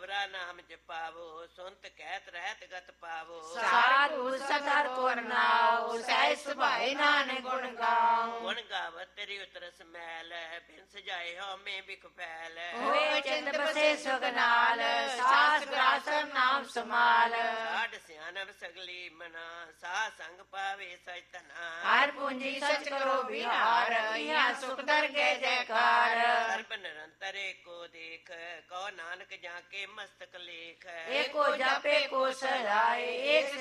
ਪਵਰਾ ਨਾਮ ਜਪਾਵੋ ਸੁਨਤ ਕਹਿਤ ਰਹਿਤ ਗਤ ਪਾਵੋ ਸਾਧੂ ਸਤਰ ਕੋ ਨਾਉ ਸਹਿ ਸੁਭਾਏ ਨਾਨਕ ਗੁਣ ਗਾਉ ਗੁਣ ਗਾਵਤ ਤੇਰੀ ਉਤਰਸ ਮੈਲ ਬਿਨ ਸਜਾਏ ਹਉਮੈ ਬਿਖ ਫੈਲ ਹੋਏ ਚਿੰਤ ਬਸੇ ਸੁਖ ਨਾਲ ਸਾਸ ਗ੍ਰਾਸਰ ਨਾਮ ਸਮਾਲ ਸਾਡ ਸਿਆਨਬ ਸਗਲੀ ਮਨਾ ਸਾਹ ਸੰਗ ਪਾਵੇ ਸਚਤਨਾ ਹਰ ਪੂੰਜੀ ਸਚ ਕਰੋ ਵਿਹਾਰ ਇਹਾਂ ਸੁਖ ਦਰਗਹਿ ਜੈਕਾਰ ਸਰਬ ਨਿਰੰਤਰ ਏਕੋ ਦੇਖ ਕਉ ਨਾਨਕ ਜਾ ਕੇ ਮਸਤਕ ਲੇਖ ਏਕੋ ਜਪ ਏਕੋ ਸਹਾਇ ਏਕ